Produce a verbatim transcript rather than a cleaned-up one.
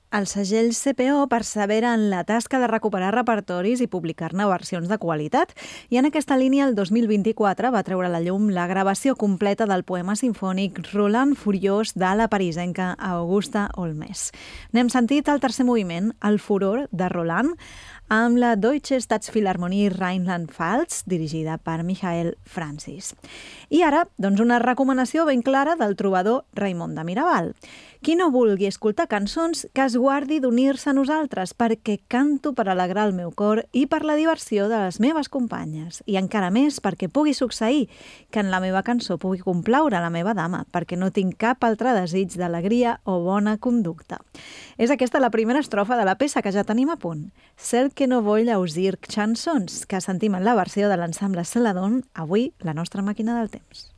Els segells C P O perseveren la tasca de recuperar repertoris i publicar-ne versions de qualitat, i en aquesta línia el dos mil vint-i-quatre va treure a la llum la gravació completa del poema sinfònic Roland Furiós de la parisenca Augusta Olmes. N'hem sentit el tercer moviment, el Furor de Roland, amb la Deutsche Staatsphilharmonie Rheinland-Pfalz, dirigida per Michael Francis. I ara, doncs, una recomanació ben clara del trobador Raimon de Miraval. Qui no vulgui escoltar cançons, que es guardi d'unir-se a nosaltres, perquè canto per alegrar el meu cor i per la diversió de les meves companyes. I encara més perquè pugui succeir que en la meva cançó pugui complaure la meva dama, perquè no tinc cap altre desig d'alegria o bona conducta. És aquesta la primera estrofa de la peça que ja tenim a punt. Cel que no vull ausir chansons, que sentim en la versió de l'ensemble Celadon, avui la nostra màquina del temps.